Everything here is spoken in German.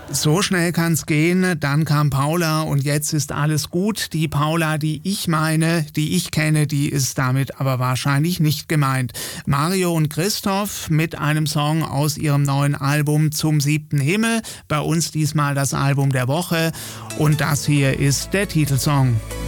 So schnell kann's gehen, dann kam Paula und jetzt ist alles gut. Die Paula, die ich meine, die ich kenne, die ist damit aber wahrscheinlich nicht gemeint. Mario und Christoph mit einem Song aus ihrem neuen Album Zum 7. Himmel. Bei uns diesmal das Album der Woche und das hier ist der Titelsong.